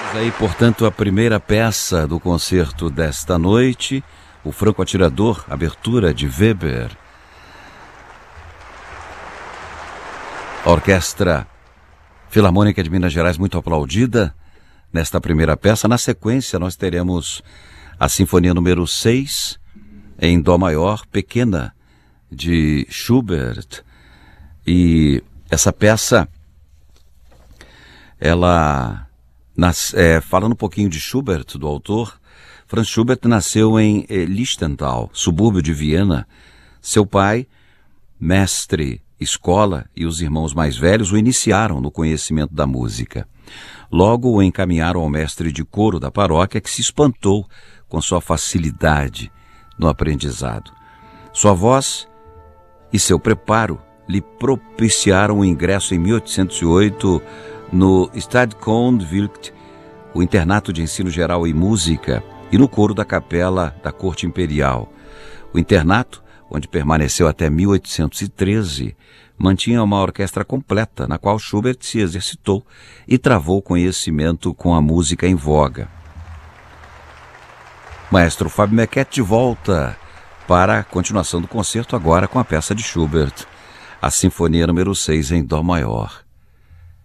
Aí, portanto, a primeira peça do concerto desta noite, o Franco Atirador, abertura de Weber. A Orquestra Filarmônica de Minas Gerais, muito aplaudida nesta primeira peça. Na sequência, nós teremos a Sinfonia número 6, em Dó maior, pequena, de Schubert. E essa peça, ela... falando um pouquinho de Schubert, do autor, Franz Schubert nasceu em Lichtental, subúrbio de Viena. Seu pai, mestre, escola e os irmãos mais velhos o iniciaram no conhecimento da música. Logo o encaminharam ao mestre de coro da paróquia, que se espantou com sua facilidade no aprendizado. Sua voz e seu preparo lhe propiciaram o ingresso em 1808 no Stadtkundwilt, o internato de ensino geral e música, e no coro da capela da Corte Imperial. O internato, onde permaneceu até 1813, mantinha uma orquestra completa, na qual Schubert se exercitou e travou conhecimento com a música em voga. Maestro Fábio Mequet de volta para a continuação do concerto, agora com a peça de Schubert, a Sinfonia número 6 em Dó maior.